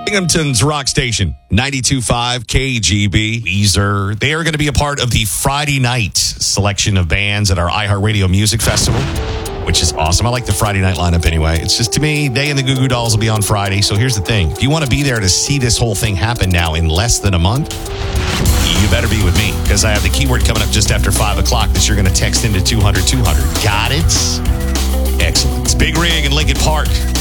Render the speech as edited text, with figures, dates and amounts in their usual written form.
Binghamton's Rock Station, 92.5 KGB. Weezer. They are going to be a part of the Friday night selection of bands at our iHeartRadio Music Festival, which is awesome. I like the Friday night lineup anyway. It's just, to me, they and the Goo Goo Dolls will be on Friday. So here's the thing. If you want to be there to see this whole thing happen now in less than a month, you better be with me, because I have the keyword coming up just after 5 o'clock that you're going to text into 200-200. Got it? Excellent. It's Big Rig in Lincoln Park.